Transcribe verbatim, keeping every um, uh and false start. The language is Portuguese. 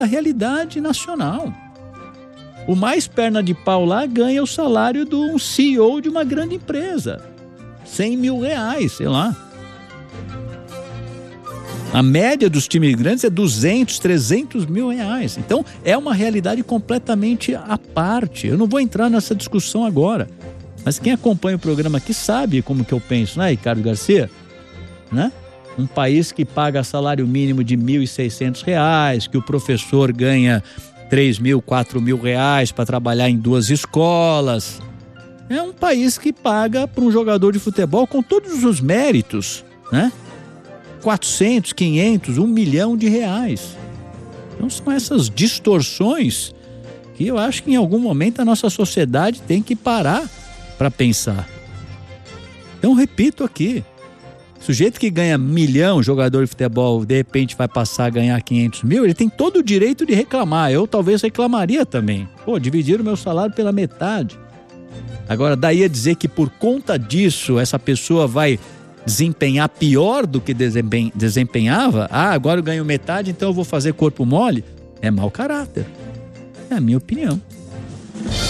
a realidade nacional. O mais perna de pau lá ganha o salário de um C E O de uma grande empresa. cem mil reais, sei lá. A média dos times grandes é duzentos, trezentos mil reais. Então, é uma realidade completamente à parte. Eu não vou entrar nessa discussão agora. Mas quem acompanha o programa aqui sabe como que eu penso, né, Ricardo Garcia? Né? Um país que paga salário mínimo de mil e seiscentos reais, que o professor ganha três mil, quatro mil reais para trabalhar em duas escolas. É um país que paga para um jogador de futebol com todos os méritos, né? quatrocentos, quinhentos, um milhão de reais. Então são essas distorções que eu acho que em algum momento a nossa sociedade tem que parar para pensar. Então repito aqui, sujeito que ganha milhão, jogador de futebol, de repente vai passar a ganhar quinhentos mil, ele tem todo o direito de reclamar. Eu talvez reclamaria também. Pô, dividiram o meu salário pela metade. Agora, daí a dizer que por conta disso essa pessoa vai desempenhar pior do que desempenhava, ah, agora eu ganho metade, então eu vou fazer corpo mole, é mau caráter. É a minha opinião.